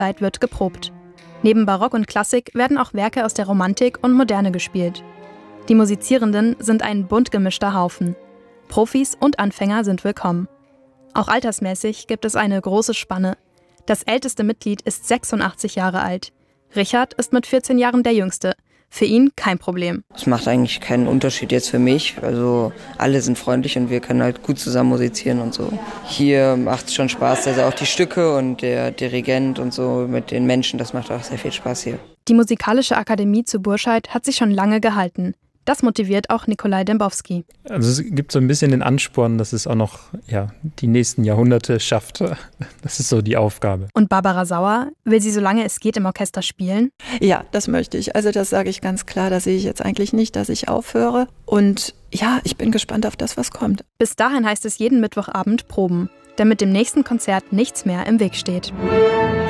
Zeit wird geprobt. Neben Barock und Klassik werden auch Werke aus der Romantik und Moderne gespielt. Die Musizierenden sind ein bunt gemischter Haufen. Profis und Anfänger sind willkommen. Auch altersmäßig gibt es eine große Spanne. Das älteste Mitglied ist 86 Jahre alt. Richard ist mit 14 Jahren der Jüngste. Für ihn kein Problem. Es macht eigentlich keinen Unterschied jetzt für mich. Also alle sind freundlich und wir können halt gut zusammen musizieren und so. Hier macht es schon Spaß, also auch die Stücke und der Dirigent und so mit den Menschen, das macht auch sehr viel Spaß hier. Die Musikalische Akademie zu Burscheid hat sich schon lange gehalten. Das motiviert auch Nikolai Dembowski. Also es gibt so ein bisschen den Ansporn, dass es auch noch die nächsten Jahrhunderte schafft. Das ist so die Aufgabe. Und Barbara Sauer, will sie, solange es geht, im Orchester spielen? Ja, das möchte ich. Also das sage ich ganz klar. Da sehe ich jetzt eigentlich nicht, dass ich aufhöre. Und ja, ich bin gespannt auf das, was kommt. Bis dahin heißt es jeden Mittwochabend proben, damit dem nächsten Konzert nichts mehr im Weg steht.